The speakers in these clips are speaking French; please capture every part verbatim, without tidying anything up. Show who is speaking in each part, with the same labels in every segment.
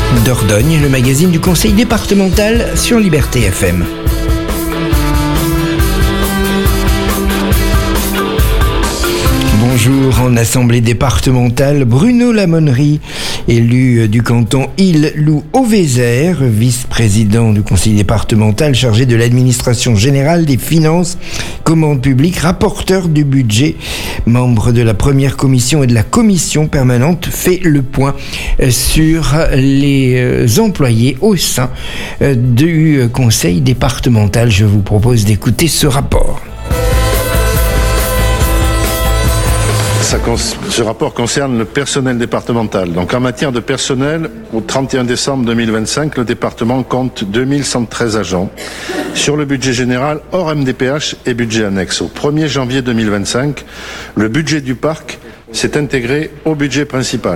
Speaker 1: Dordogne, le magazine du conseil départemental sur Liberté F M. Bonjour, en assemblée départementale, Bruno Lamonnerie, élu du canton Île-Loup-Auvézère, vice-président du conseil départemental chargé de l'administration générale des finances, commandes publiques, rapporteur du budget, membre de la première commission et de la commission permanente, fait le point sur les employés au sein du conseil départemental. Je vous propose d'écouter ce rapport.
Speaker 2: Ça, ce rapport concerne le personnel départemental. Donc en matière de personnel, au trente et un décembre deux mille vingt-cinq, le département compte deux mille cent treize agents. Sur le budget général, hors M D P H et budget annexe, au premier janvier deux mille vingt-cinq, le budget du parc s'est intégré au budget principal.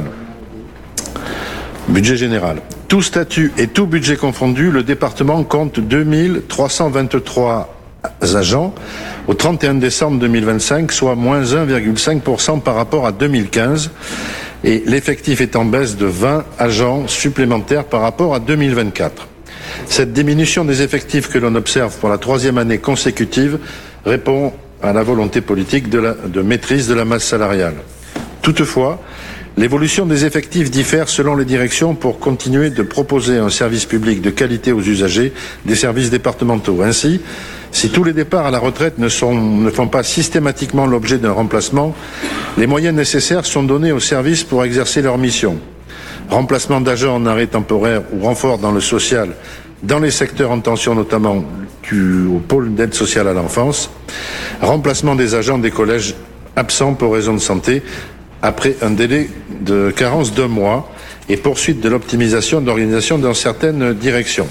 Speaker 2: Budget général. Tout statut et tout budget confondu, le département compte deux mille trois cent vingt-trois agents au trente et un décembre deux mille vingt-cinq, soit moins un virgule cinq pour cent par rapport à deux mille quinze, et l'effectif est en baisse de vingt agents supplémentaires par rapport à deux mille vingt-quatre. Cette diminution des effectifs que l'on observe pour la troisième année consécutive répond à la volonté politique de, la, de maîtrise de la masse salariale. Toutefois, l'évolution des effectifs diffère selon les directions pour continuer de proposer un service public de qualité aux usagers des services départementaux. Ainsi, si tous les départs à la retraite ne, sont, ne font pas systématiquement l'objet d'un remplacement, les moyens nécessaires sont donnés aux services pour exercer leur mission. Remplacement d'agents en arrêt temporaire ou renfort dans le social, dans les secteurs en tension notamment du, au pôle d'aide sociale à l'enfance, remplacement des agents des collèges absents pour raison de santé, après un délai de carence d'un mois et poursuite de l'optimisation de l'organisation dans certaines directions.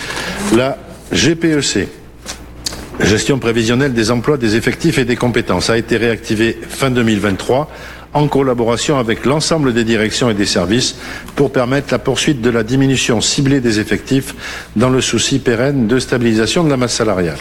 Speaker 2: La G P E C, gestion prévisionnelle des emplois, des effectifs et des compétences, a été réactivée fin deux mille vingt-trois en collaboration avec l'ensemble des directions et des services pour permettre la poursuite de la diminution ciblée des effectifs dans le souci pérenne de stabilisation de la masse salariale.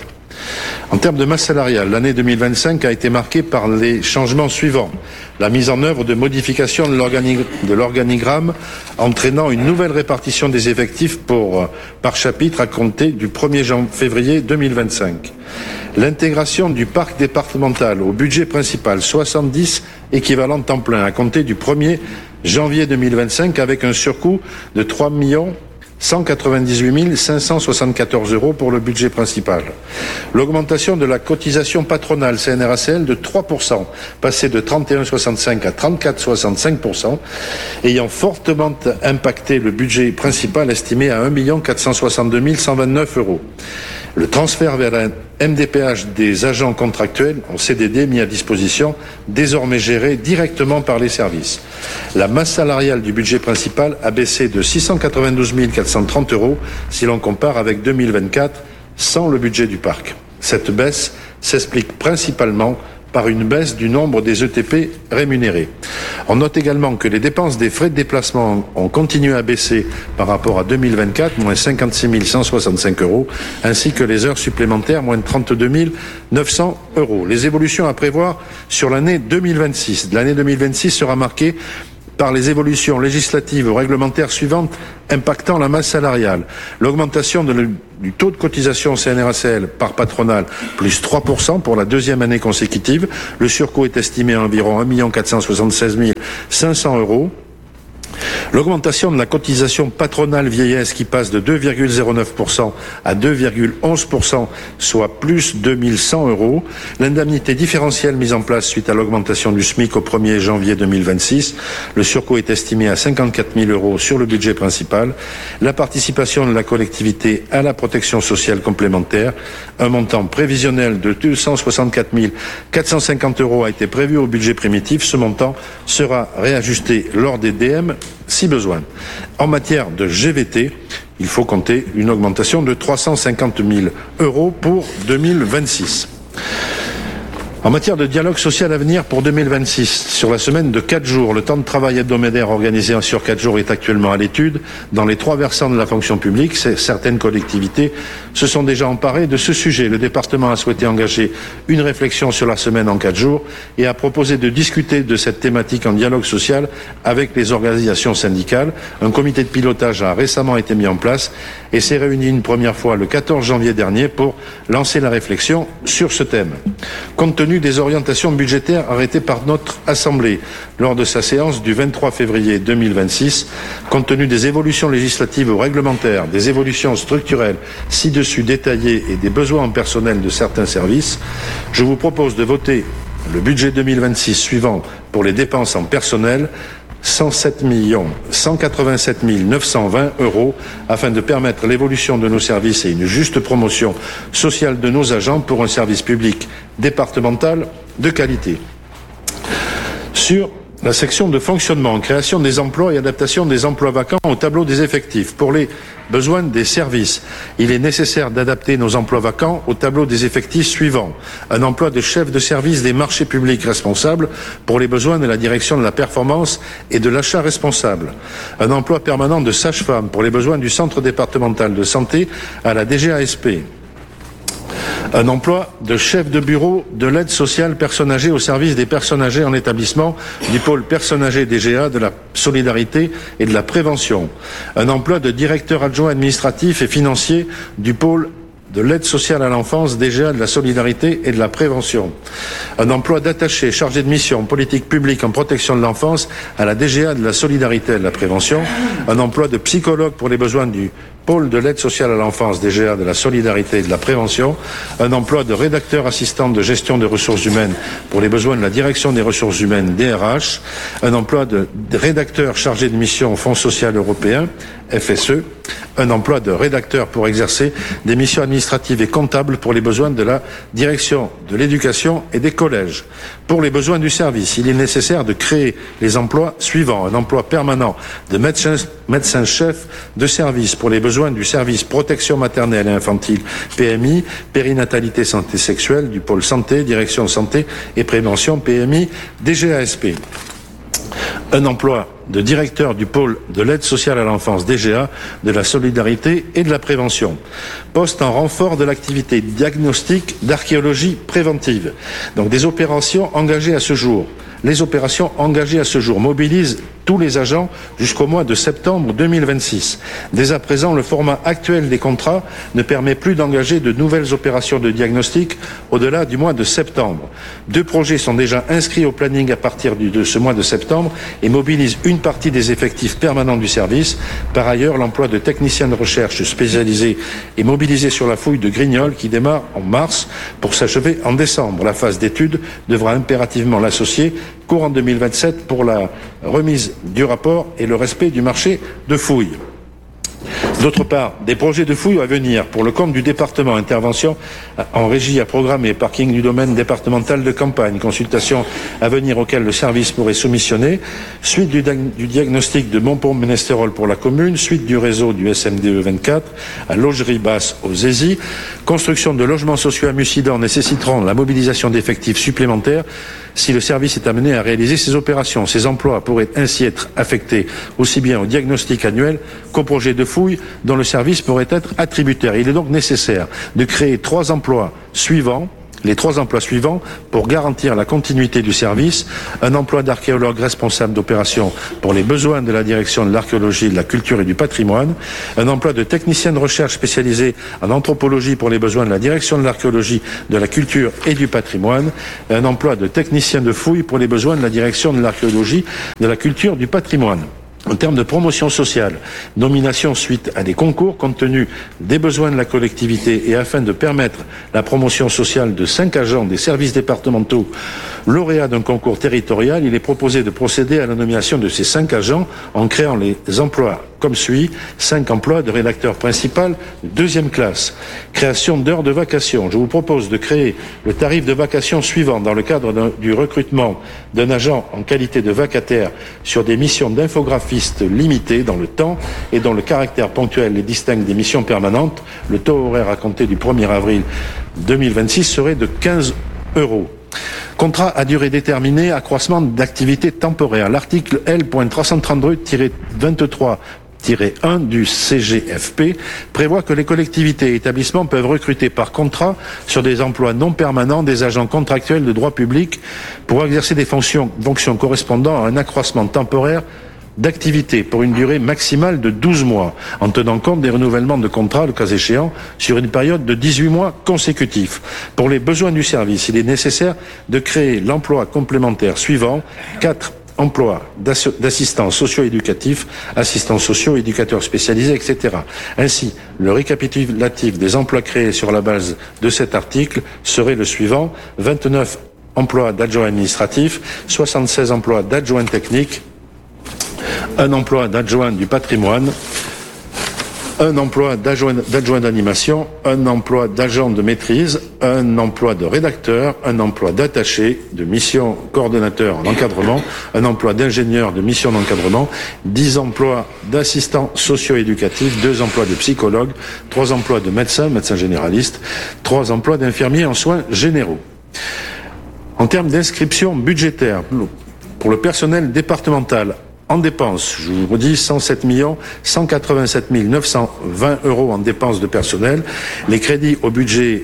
Speaker 2: En termes de masse salariale, l'année deux mille vingt-cinq a été marquée par les changements suivants. La mise en œuvre de modifications de, l'organi- de l'organigramme entraînant une nouvelle répartition des effectifs pour, par chapitre à compter du premier février deux mille vingt-cinq. L'intégration du parc départemental au budget principal, soixante-dix équivalents temps plein à compter du premier janvier deux mille vingt-cinq avec un surcoût de trois millions cent quatre-vingt-dix-huit mille cinq cent soixante-quatorze euros pour le budget principal. L'augmentation de la cotisation patronale C N R A C L de trois pour cent, passée de trente et un virgule soixante-cinq à trente-quatre virgule soixante-cinq pour cent, ayant fortement impacté le budget principal estimé à un million quatre cent soixante-deux mille cent vingt-neuf euros. Le transfert vers la M D P H des agents contractuels en C D D mis à disposition, désormais géré directement par les services. La masse salariale du budget principal a baissé de six cent quatre-vingt-douze mille quatre cent trente euros si l'on compare avec deux mille vingt-quatre sans le budget du parc. Cette baisse s'explique principalement par une baisse du nombre des E T P rémunérés. On note également que les dépenses des frais de déplacement ont continué à baisser par rapport à deux mille vingt-quatre, moins cinquante-six mille cent soixante-cinq euros, ainsi que les heures supplémentaires, moins trente-deux mille neuf cents euros. Les évolutions à prévoir sur l'année deux mille vingt-six. L'année deux mille vingt-six sera marquée par les évolutions législatives ou réglementaires suivantes impactant la masse salariale. L'augmentation de le, du taux de cotisation C N R A C L par patronale, plus trois pour cent pour la deuxième année consécutive. Le surcoût est estimé à environ un million quatre cent soixante-seize mille cinq cents euros. L'augmentation de la cotisation patronale vieillesse qui passe de deux virgule zéro neuf pour cent à deux virgule onze pour cent, soit plus deux mille cent euros. L'indemnité différentielle mise en place suite à l'augmentation du SMIC au premier janvier deux mille vingt-six. Le surcoût est estimé à cinquante-quatre mille euros sur le budget principal. La participation de la collectivité à la protection sociale complémentaire, un montant prévisionnel de deux cent soixante-quatre mille quatre cent cinquante euros a été prévu au budget primitif. Ce montant sera réajusté lors des D M si besoin. En matière de G V T, il faut compter une augmentation de trois cent cinquante mille euros pour deux mille vingt-six. En matière de dialogue social à venir pour deux mille vingt-six, sur la semaine de quatre jours, le temps de travail hebdomadaire organisé sur quatre jours est actuellement à l'étude. Dans les trois versants de la fonction publique, certaines collectivités se sont déjà emparées de ce sujet. Le département a souhaité engager une réflexion sur la semaine en quatre jours et a proposé de discuter de cette thématique en dialogue social avec les organisations syndicales. Un comité de pilotage a récemment été mis en place et s'est réuni une première fois le quatorze janvier dernier pour lancer la réflexion sur ce thème. Compte tenu des orientations budgétaires arrêtées par notre Assemblée lors de sa séance du vingt-trois février deux mille vingt-six, compte tenu des évolutions législatives ou réglementaires, des évolutions structurelles ci-dessus détaillées et des besoins en personnel de certains services, je vous propose de voter le budget deux mille vingt-six suivant pour les dépenses en personnel, cent sept millions cent quatre-vingt-sept mille neuf cent vingt euros afin de permettre l'évolution de nos services et une juste promotion sociale de nos agents pour un service public départemental de qualité. Sur la section de fonctionnement, création des emplois et adaptation des emplois vacants au tableau des effectifs. Pour les besoins des services, il est nécessaire d'adapter nos emplois vacants au tableau des effectifs suivants. Un emploi de chef de service des marchés publics responsable pour les besoins de la direction de la performance et de l'achat responsable. Un emploi permanent de sage-femme pour les besoins du centre départemental de santé à la D G A S P. Un emploi de chef de bureau de l'aide sociale personnes âgées au service des personnes âgées en établissement du pôle personnes âgées D G A de la solidarité et de la prévention. Un emploi de directeur adjoint administratif et financier du pôle de l'aide sociale à l'enfance D G A de la solidarité et de la prévention. Un emploi d'attaché chargé de mission politique publique en protection de l'enfance à la D G A de la solidarité et de la prévention. Un emploi de psychologue pour les besoins du pôle de l'aide sociale à l'enfance D G A de la solidarité et de la prévention, un emploi de rédacteur assistant de gestion des ressources humaines pour les besoins de la direction des ressources humaines D R H, un emploi de rédacteur chargé de mission au Fonds social européen F S E, un emploi de rédacteur pour exercer des missions administratives et comptables pour les besoins de la direction de l'éducation et des collèges. Pour les besoins du service, il est nécessaire de créer les emplois suivants. Un emploi permanent de médecin, médecin-chef de service pour les besoins du service protection maternelle et infantile P M I, périnatalité santé sexuelle du pôle santé, direction santé et prévention P M I, D G A S P. Un emploi de directeur du pôle de l'aide sociale à l'enfance D G A, de la solidarité et de la prévention. Poste en renfort de l'activité diagnostique d'archéologie préventive. Donc des opérations engagées à ce jour. Les opérations engagées à ce jour mobilisent tous les agents jusqu'au mois de septembre deux mille vingt-six. Dès à présent, le format actuel des contrats ne permet plus d'engager de nouvelles opérations de diagnostic au-delà du mois de septembre. Deux projets sont déjà inscrits au planning à partir de ce mois de septembre et mobilisent une partie des effectifs permanents du service. Par ailleurs, l'emploi de techniciens de recherche spécialisés est mobilisé sur la fouille de Grignol qui démarre en mars pour s'achever en décembre. La phase d'étude devra impérativement l'associer courant deux mille vingt-sept pour la remise du rapport et le respect du marché de fouilles. D'autre part, des projets de fouilles à venir pour le compte du département, intervention en régie à programme et parking du domaine départemental de campagne, consultation à venir auquel le service pourrait soumissionner, suite du, du diagnostic de Montpont-Ménestérol pour la commune, suite du réseau du S M D E vingt-quatre à Logerie Basse aux Zézy, construction de logements sociaux à Mussidan nécessiteront la mobilisation d'effectifs supplémentaires si le service est amené à réaliser ces opérations. Ces emplois pourraient ainsi être affectés aussi bien au diagnostic annuel qu'au projet de fouille dont le service pourrait être attributaire. Il est donc nécessaire de créer trois emplois suivants, les trois emplois suivants pour garantir la continuité du service. Un emploi d'archéologue responsable d'opération pour les besoins de la direction de l'archéologie, de la culture et du patrimoine. Un emploi de technicien de recherche spécialisé en anthropologie pour les besoins de la direction de l'archéologie, de la culture et du patrimoine. Un emploi de technicien de fouille pour les besoins de la direction de l'archéologie, de la culture et du patrimoine. En termes de promotion sociale, nomination suite à des concours compte tenu des besoins de la collectivité et afin de permettre la promotion sociale de cinq agents des services départementaux lauréats d'un concours territorial, il est proposé de procéder à la nomination de ces cinq agents en créant les emplois comme suit. cinq emplois de rédacteur principal deuxième classe. Création d'heures de vacation. Je vous propose de créer le tarif de vacation suivant dans le cadre du recrutement d'un agent en qualité de vacataire sur des missions d'infographiste limitées dans le temps et dont le caractère ponctuel les distingue des missions permanentes. Le taux horaire à compter du premier avril deux mille vingt-six serait de quinze euros. Contrat à durée déterminée, accroissement d'activité temporaire. L'article L trois cent trente-deux tiret vingt-trois tiret un du C G F P prévoit que les collectivités et établissements peuvent recruter par contrat sur des emplois non permanents des agents contractuels de droit public pour exercer des fonctions, fonctions correspondant à un accroissement temporaire d'activité pour une durée maximale de douze mois, en tenant compte des renouvellements de contrats, le cas échéant, sur une période de dix-huit mois consécutifs. Pour les besoins du service, il est nécessaire de créer l'emploi complémentaire suivant: quatre emplois d'assistants socio-éducatifs, assistants sociaux, éducateurs spécialisés, et cetera. Ainsi, le récapitulatif des emplois créés sur la base de cet article serait le suivant: vingt-neuf emplois d'adjoints administratifs, soixante-seize emplois d'adjoints techniques, un emploi d'adjoint du patrimoine, un emploi d'adjoint d'animation, un emploi d'agent de maîtrise, un emploi de rédacteur, un emploi d'attaché de mission coordonnateur en encadrement, un emploi d'ingénieur de mission d'encadrement, dix emplois d'assistants socio-éducatifs, deux emplois de psychologue, trois emplois de médecins, médecins généralistes, trois emplois d'infirmiers en soins généraux. En termes d'inscription budgétaire, pour le personnel départemental, en dépenses, je vous redis, cent sept millions cent quatre-vingt-sept mille neuf cent vingt euros en dépenses de personnel. Les crédits au budget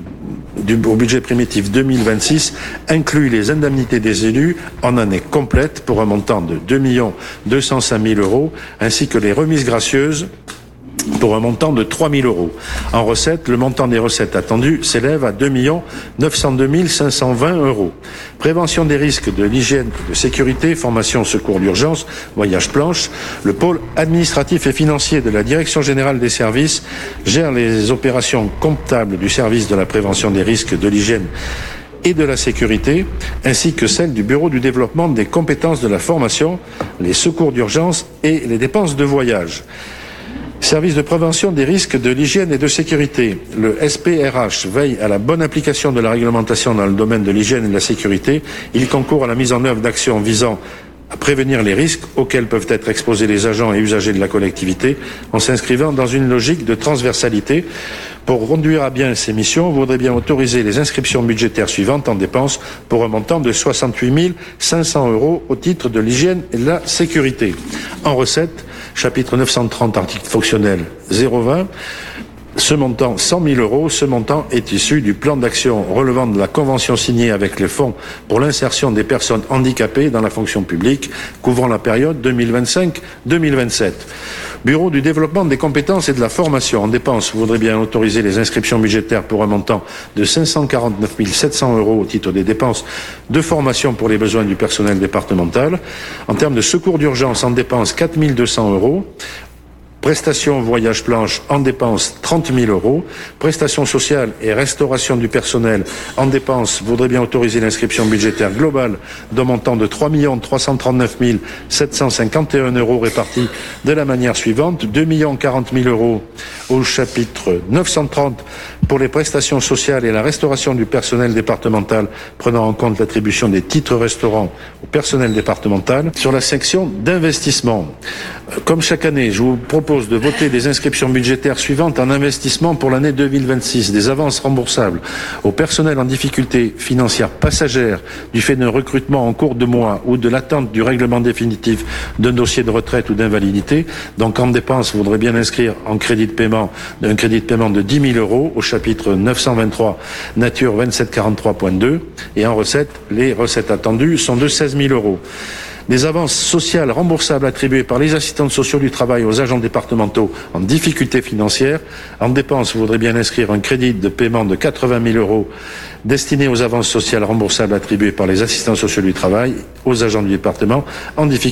Speaker 2: du, au budget primitif deux mille vingt-six incluent les indemnités des élus en année complète pour un montant de deux millions deux cent cinq mille euros, ainsi que les remises gracieuses pour un montant de trois mille euros. En recettes, le montant des recettes attendues s'élève à deux millions neuf cent deux mille cinq cent vingt euros. Prévention des risques de l'hygiène et de sécurité, formation, secours d'urgence, voyage planche. Le pôle administratif et financier de la Direction générale des services gère les opérations comptables du service de la prévention des risques de l'hygiène et de la sécurité, ainsi que celle du Bureau du développement des compétences de la formation, les secours d'urgence et les dépenses de voyage. Service de prévention des risques de l'hygiène et de sécurité. Le S P R H veille à la bonne application de la réglementation dans le domaine de l'hygiène et de la sécurité. Il concourt à la mise en œuvre d'actions visant à prévenir les risques auxquels peuvent être exposés les agents et usagers de la collectivité en s'inscrivant dans une logique de transversalité. Pour conduire à bien ces missions, vous voudrez bien autoriser les inscriptions budgétaires suivantes en dépenses pour un montant de soixante-huit mille cinq cents euros au titre de l'hygiène et de la sécurité. En recettes, chapitre neuf cent trente, article fonctionnel zéro vingt, ce montant, cent mille euros, ce montant est issu du plan d'action relevant de la convention signée avec les fonds pour l'insertion des personnes handicapées dans la fonction publique, couvrant la période deux mille vingt-cinq deux mille vingt-sept. Bureau du développement des compétences et de la formation. En dépenses, vous voudrez bien autoriser les inscriptions budgétaires pour un montant de cinq cent quarante-neuf mille sept cents euros au titre des dépenses de formation pour les besoins du personnel départemental. En termes de secours d'urgence, en dépenses, quatre mille deux cents euros. Prestations voyage planche en dépenses trente mille euros. Prestations sociales et restauration du personnel en dépenses, voudrait bien autoriser l'inscription budgétaire globale d'un montant de trois millions trois cent trente-neuf mille sept cent cinquante et un euros répartis de la manière suivante: deux millions quarante mille euros au chapitre neuf cent trente pour les prestations sociales et la restauration du personnel départemental prenant en compte l'attribution des titres restaurants au personnel départemental. Sur la section d'investissement, comme chaque année, je vous propose de voter des inscriptions budgétaires suivantes en investissement pour l'année deux mille vingt-six. Des avances remboursables au personnel en difficulté financière passagère du fait d'un recrutement en cours de mois ou de l'attente du règlement définitif d'un dossier de retraite ou d'invalidité. Donc en dépenses, vous voudrez bien inscrire en crédit de paiement un crédit de paiement de dix mille euros au chapitre neuf cent vingt-trois, nature vingt-sept quarante-trois point deux. Et en recettes, les recettes attendues sont de seize mille euros. Des avances sociales remboursables attribuées par les assistants sociaux du travail aux agents départementaux en difficulté financière. En dépenses, vous voudrez bien inscrire un crédit de paiement de quatre-vingt mille euros destiné aux avances sociales remboursables attribuées par les assistants sociaux du travail aux agents du département en difficulté